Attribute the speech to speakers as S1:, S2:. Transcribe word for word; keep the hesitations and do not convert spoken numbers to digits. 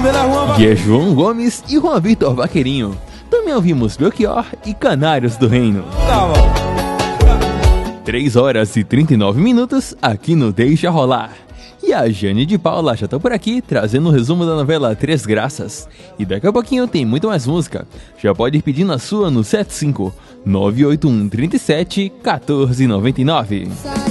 S1: que é João Gomes e Juan Vitor Vaqueirinho. Também ouvimos Belchior e Canários do Reino. três horas e trinta e nove minutos aqui no Deixa Rolar. E a Jane de Paula já tá por aqui trazendo um resumo da novela Três Graças. E daqui a pouquinho tem muito mais música. Já pode ir pedindo a sua no sete cinco nove oito um três sete um quatro nove nove.